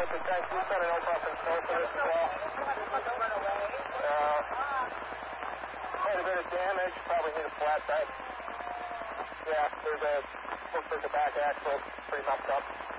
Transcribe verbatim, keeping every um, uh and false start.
Okay, thanks. You sent an open and snow for this as well. Uh, quite a bit of damage. Probably need a flatbed. Yeah, there's a, looks like the back axle pretty messed up.